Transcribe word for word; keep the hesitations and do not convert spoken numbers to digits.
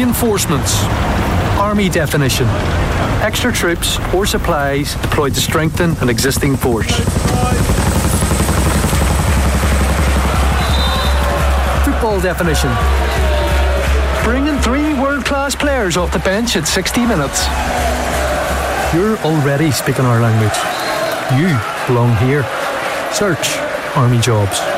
Reinforcements. Army definition. Extra troops or supplies deployed to strengthen an existing force. Football definition. Bringing three world-class players off the bench at sixty minutes. You're already speaking our language. You belong here. Search Army Jobs.